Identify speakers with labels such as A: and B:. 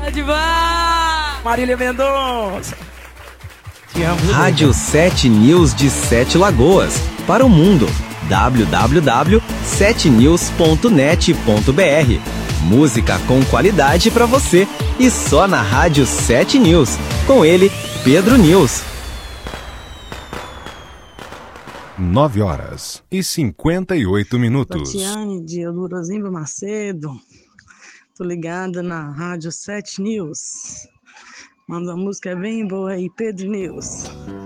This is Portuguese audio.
A: Adivar! Marília Mendonça. Te amo.
B: Rádio 7 News de Sete Lagoas. Para o mundo. www.7news.net.br. Música com qualidade para você. E só na Rádio 7 News. Com ele, Pedro News.
C: 9h58.
D: Tatiane de Eldorozimba Macedo. Tô ligada na Rádio 7 News. Manda uma música bem boa aí, Pedro News.